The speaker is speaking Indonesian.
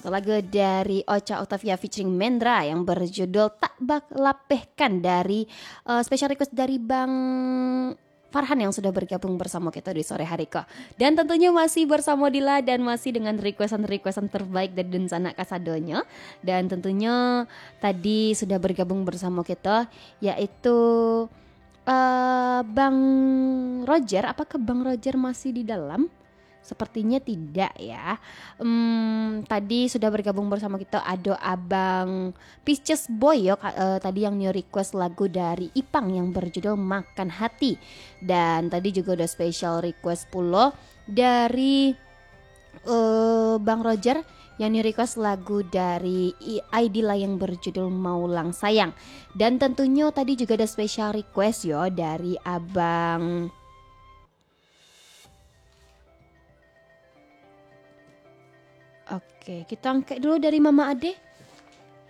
lagu dari Ocha Octavia featuring Mendra yang berjudul Tak Bak Lapehkan dari special request dari Bang Farhan yang sudah bergabung bersama kita di sore hari kok. Dan tentunya masih bersama Dila dan masih dengan requestan terbaik dari Denzana Kasadonya. Dan tentunya tadi sudah bergabung bersama kita yaitu Bang Roger. Apakah Bang Roger masih di dalam? Sepertinya tidak ya. Tadi sudah bergabung bersama kita ada Abang Pisces Boy ya, tadi yang new request lagu dari Ipang yang berjudul Makan Hati. Dan tadi juga udah special request pula dari Bang Roger yang new request lagu dari Aidila yang berjudul Maulang Sayang. Dan tentunya tadi juga ada special request ya dari Abang Oke, kita angkat dulu dari Mama Ade.